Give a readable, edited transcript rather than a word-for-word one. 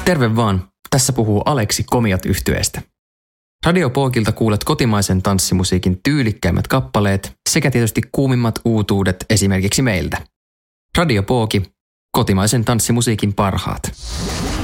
Terve vaan, tässä puhuu Aleksi Komiat -yhtyeestä. Radio Pookilta kuulet kotimaisen tanssimusiikin tyylikkäimmät kappaleet sekä tietysti kuumimmat uutuudet esimerkiksi meiltä. Radio Pooki, kotimaisen tanssimusiikin parhaat.